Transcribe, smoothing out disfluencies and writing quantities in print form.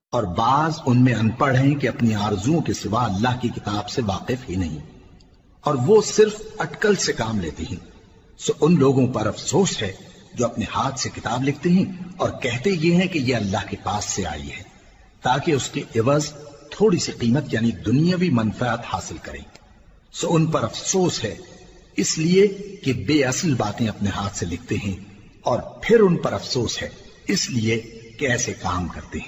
और बाज उनमें अनपढ़ हैं कि अपनी आरजुओं के सिवा अल्लाह की किताब से वाकिफ ही नहीं, और वो सिर्फ अटकल से काम लेते हैं। सो उन लोगों पर अफसोस है जो अपने हाथ से किताब लिखते हैं और कहते ये हैं कि यह अल्लाह के पास से आई है, ताकि उसके एवज थोड़ी सी कीमत यानी दुनियावी मनफात हासिल करें। सो उन पर अफसोस है इसलिए कि बेअसल बातें अपने हाथ से लिखते हैं, और फिर उन पर अफसोस है इसलिए कि ऐसे काम करते हैं।